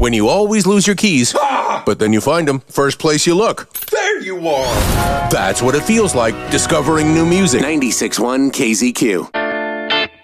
When you always lose your keys, but then you find them first place you look. There you are! That's what it feels like discovering new music. 96.1 KZQ.